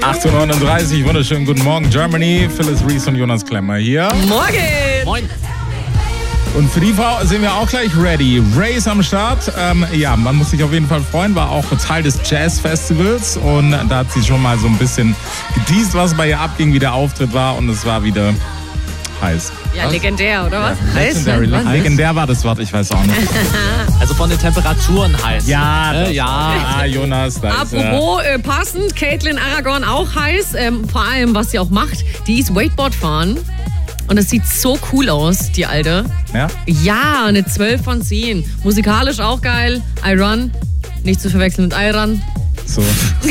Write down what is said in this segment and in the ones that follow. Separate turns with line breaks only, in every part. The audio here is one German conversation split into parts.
8:39 Uhr, wunderschönen guten Morgen, Germany. Phyllis Reese und Jonas Klemmer hier.
Morgen!
Moin.
Und für die Frau sind wir auch gleich ready. Ray ist am Start. Ja, man muss sich auf jeden Fall freuen. War auch Teil des Jazz-Festivals. Und da hat sie schon mal so ein bisschen geteased, was bei ihr abging, wie der Auftritt war. Und es war wieder heiß.
Ja, was? Legendär, oder was?
Ja, legendär war das Wort, ich weiß auch nicht.
Also von den Temperaturen heiß.
Ja, Jonas.
Apropos passend, Caitlin Aragon auch heiß. Vor allem, was sie auch macht, die ist Wakeboard fahren. Und das sieht so cool aus, die Alte.
Ja?
Ja, eine 12 von 10. Musikalisch auch geil. I Run, nicht zu verwechseln mit I Run.
So.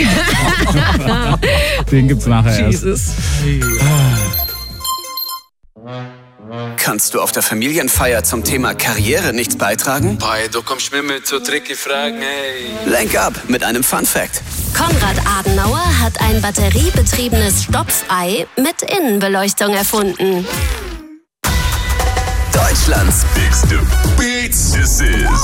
Den gibt's nachher
Jesus.
erst.
Kannst du auf der Familienfeier zum Thema Karriere nichts beitragen?
Pai, du kommst mir mit so tricky Fragen, hey.
Lenk ab mit einem Fun-Fact.
Konrad Adenauer hat ein batteriebetriebenes Stopfei mit Innenbeleuchtung erfunden.
Deutschlands
Bigste Beats. This is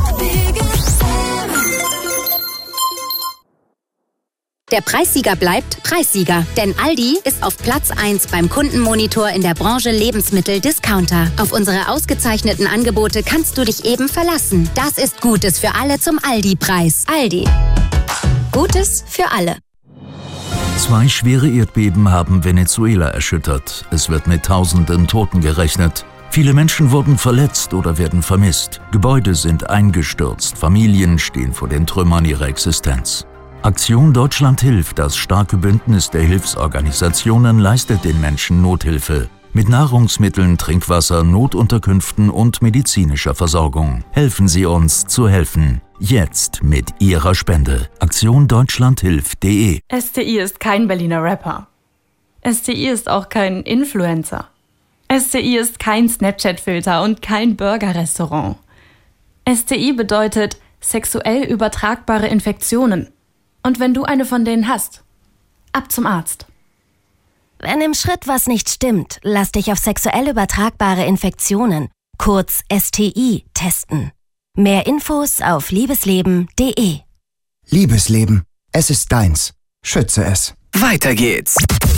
Der Preissieger bleibt Preissieger, denn Aldi ist auf Platz 1 beim Kundenmonitor in der Branche Lebensmittel-Discounter. Auf unsere ausgezeichneten Angebote kannst du dich eben verlassen. Das ist Gutes für alle zum Aldi-Preis. Aldi. Gutes für alle.
2 schwere Erdbeben haben Venezuela erschüttert. Es wird mit Tausenden Toten gerechnet. Viele Menschen wurden verletzt oder werden vermisst. Gebäude sind eingestürzt. Familien stehen vor den Trümmern ihrer Existenz. Aktion Deutschland hilft, das starke Bündnis der Hilfsorganisationen, leistet den Menschen Nothilfe. Mit Nahrungsmitteln, Trinkwasser, Notunterkünften und medizinischer Versorgung. Helfen Sie uns zu helfen. Jetzt mit Ihrer Spende. aktiondeutschlandhilft.de.
STI ist kein Berliner Rapper. STI ist auch kein Influencer. STI ist kein Snapchat-Filter und kein Burger-Restaurant. STI bedeutet sexuell übertragbare Infektionen. Und wenn du eine von denen hast, ab zum Arzt.
Wenn im Schritt was nicht stimmt, lass dich auf sexuell übertragbare Infektionen, kurz STI, testen. Mehr Infos auf liebesleben.de.
Liebesleben, es ist deins. Schütze es.
Weiter geht's.